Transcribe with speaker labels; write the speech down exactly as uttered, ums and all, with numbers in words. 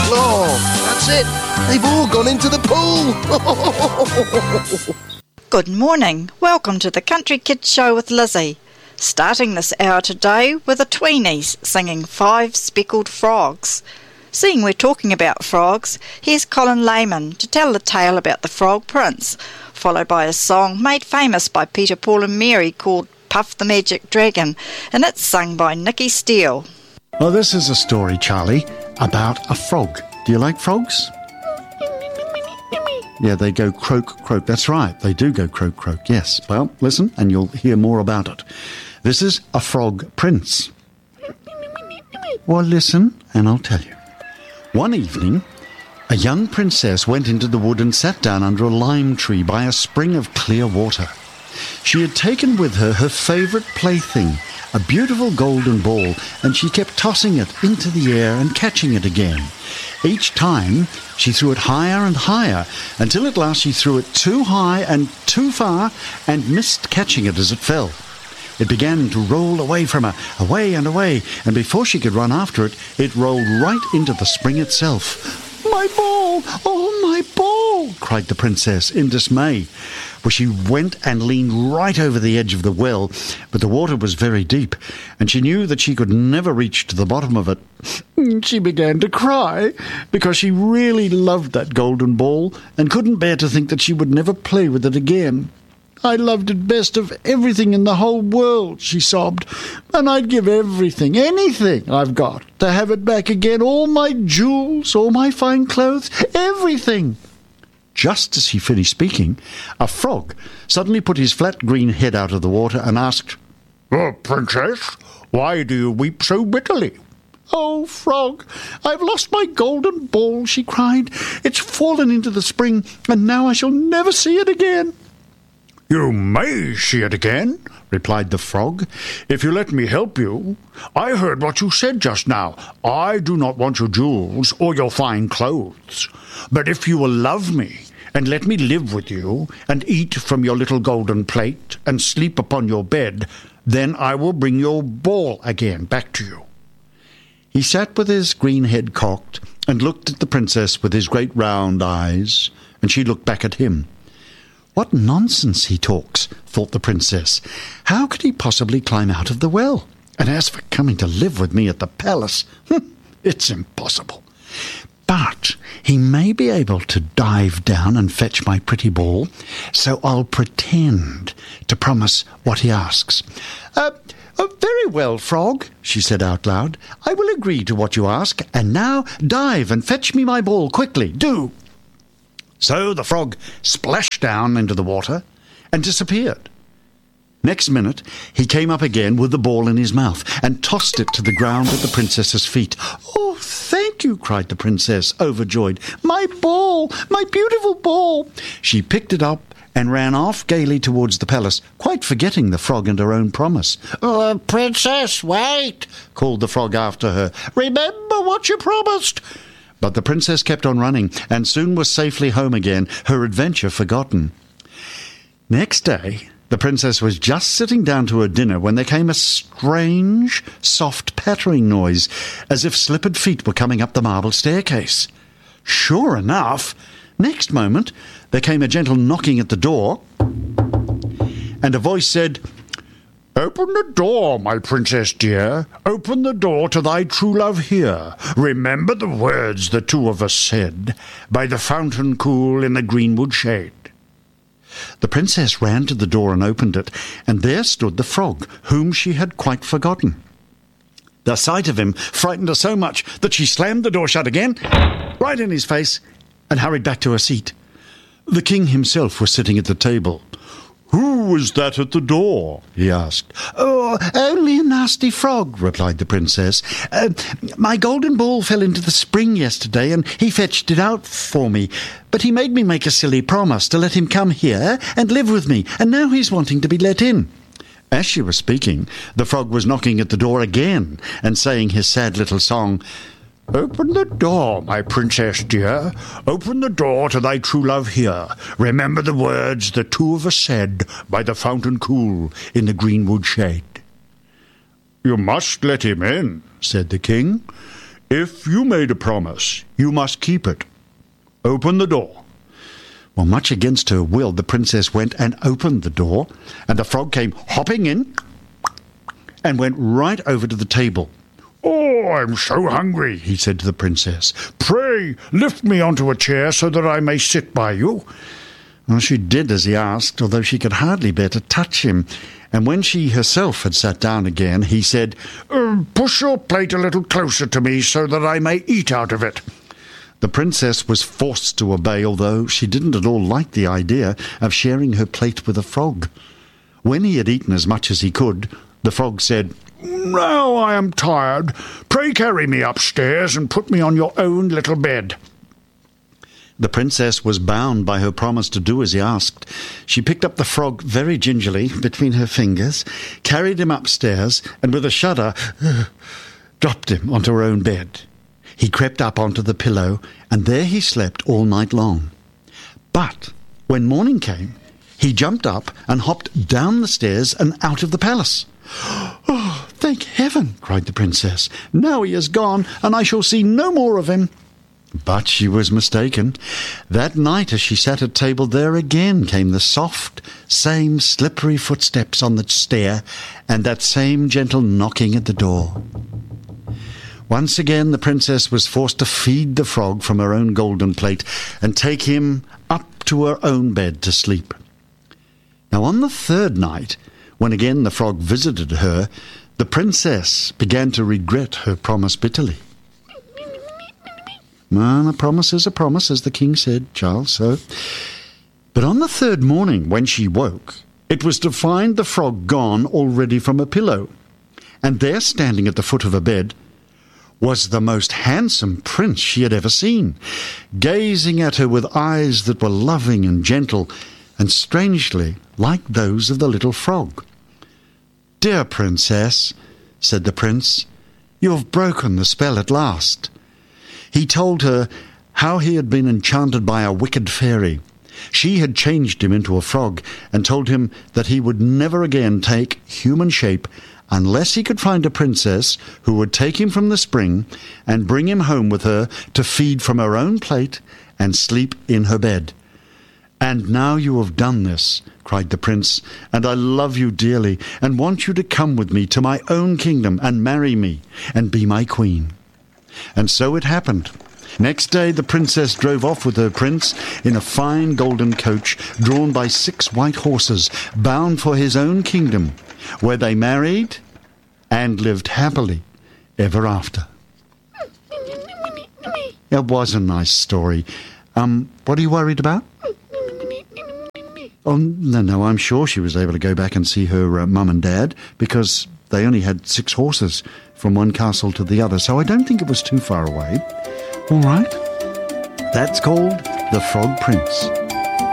Speaker 1: Oh, that's it. They've all gone into the pool.
Speaker 2: Good morning. Welcome to the Country Kids Show with Lizzie. Starting this hour today with the Tweenies singing Five Speckled Frogs. Seeing we're talking about frogs, here's Colin Lehman to tell the tale about the Frog Prince, followed by a song made famous by Peter, Paul and Mary called Puff the Magic Dragon, and it's sung by Nikki Steele.
Speaker 3: Well, this is a story, Charlie, about a frog. Do you like frogs? Yeah, they go croak, croak. That's right, they do go croak, croak, yes. Well, listen, and you'll hear more about it. This is a frog prince. Well, listen, and I'll tell you. One evening, a young princess went into the wood and sat down under a lime tree by a spring of clear water. She had taken with her her favourite plaything, a beautiful golden ball, and she kept tossing it into the air and catching it again. Each time, she threw it higher and higher, until at last she threw it too high and too far and missed catching it as it fell. It began to roll away from her, away and away, and before she could run after it, it rolled right into the spring itself. "My ball! Oh, my ball!" cried the princess in dismay. Well, she went and leaned right over the edge of the well, but the water was very deep, and she knew that she could never reach to the bottom of it. She began to cry, because she really loved that golden ball, and couldn't bear to think that she would never play with it again. "I loved it best of everything in the whole world," she sobbed, "and I'd give everything, anything I've got, to have it back again, all my jewels, all my fine clothes, everything." Just as she finished speaking, a frog suddenly put his flat green head out of the water and asked, "Oh, Princess, why do you weep so bitterly?" "Oh, Frog, I've lost my golden ball," she cried. "It's fallen into the spring, and now I shall never see it again." "You may see it again," replied the frog, "if you let me help you. I heard what you said just now. I do not want your jewels or your fine clothes. But if you will love me and let me live with you and eat from your little golden plate and sleep upon your bed, then I will bring your ball again back to you." He sat with his green head cocked and looked at the princess with his great round eyes, and she looked back at him. "What nonsense he talks," thought the princess. "How could he possibly climb out of the well? And as for coming to live with me at the palace, it's impossible. But he may be able to dive down and fetch my pretty ball, so I'll pretend to promise what he asks." Uh, oh, very well, Frog," she said out loud. "I will agree to what you ask, and now dive and fetch me my ball quickly, do." So the frog splashed down into the water and disappeared. Next minute, he came up again with the ball in his mouth and tossed it to the ground at the princess's feet. "Oh, thank you," cried the princess, overjoyed. "My ball, my beautiful ball." She picked it up and ran off gaily towards the palace, quite forgetting the frog and her own promise. "Oh, Princess, wait," called the frog after her. "Remember what you promised." But the princess kept on running, and soon was safely home again, her adventure forgotten. Next day, the princess was just sitting down to her dinner when there came a strange, soft pattering noise, as if slippered feet were coming up the marble staircase. Sure enough, next moment there came a gentle knocking at the door, and a voice said, "Open the door, my princess dear. Open the door to thy true love here. Remember the words the two of us said, by the fountain cool in the greenwood shade." The princess ran to the door and opened it, and there stood the frog, whom she had quite forgotten. The sight of him frightened her so much that she slammed the door shut again, right in his face, and hurried back to her seat. The king himself was sitting at the table. "Who was that at the door?" he asked. "Oh, only a nasty frog," replied the princess. Uh, "my golden ball fell into the spring yesterday, and he fetched it out for me. But he made me make a silly promise to let him come here and live with me, and now he's wanting to be let in." As she was speaking, the frog was knocking at the door again and saying his sad little song, "Open the door, my princess dear. Open the door to thy true love here. Remember the words the two of us said, by the fountain cool in the greenwood shade." "You must let him in," said the king. If you made a promise, you must keep it. Open the door." Well, much against her will, the princess went and opened the door, and the frog came hopping in and went right over to the table. "Oh, I'm so hungry," he said to the princess. "Pray, lift me onto a chair so that I may sit by you." Well, she did as he asked, although she could hardly bear to touch him. And when she herself had sat down again, he said, uh, "Push your plate a little closer to me so that I may eat out of it." The princess was forced to obey, although she didn't at all like the idea of sharing her plate with a frog. When he had eaten as much as he could, the frog said, "Now I am tired. Pray carry me upstairs and put me on your own little bed." The princess was bound by her promise to do as he asked. She picked up the frog very gingerly between her fingers, carried him upstairs, and with a shudder, dropped him onto her own bed. He crept up onto the pillow, and there he slept all night long. But when morning came, he jumped up and hopped down the stairs and out of the palace. "Oh, thank heaven!" cried the princess. "Now he is gone, and I shall see no more of him." But she was mistaken. That night, as she sat at table, there again came the soft, same slippery footsteps on the stair, and that same gentle knocking at the door. Once again the princess was forced to feed the frog from her own golden plate and take him up to her own bed to sleep. Now on the third night, when again the frog visited her, the princess began to regret her promise bitterly. Well, a promise is a promise, as the king said, Charles, so... But on the third morning, when she woke, it was to find the frog gone already from her pillow. And there, standing at the foot of her bed, was the most handsome prince she had ever seen, gazing at her with eyes that were loving and gentle, and strangely like those of the little frog. "Dear princess," said the prince, "you have broken the spell at last." He told her how he had been enchanted by a wicked fairy. She had changed him into a frog and told him that he would never again take human shape unless he could find a princess who would take him from the spring and bring him home with her to feed from her own plate and sleep in her bed. "And now you have done this," cried the prince, "and I love you dearly and want you to come with me to my own kingdom and marry me and be my queen." And so it happened. Next day the princess drove off with her prince in a fine golden coach drawn by six white horses, bound for his own kingdom, where they married and lived happily ever after. It was a nice story. Um, what are you worried about? Oh, no, no, I'm sure she was able to go back and see her uh, mum and dad, because they only had six horses from one castle to the other, so I don't think it was too far away. All right. That's called The Frog Prince.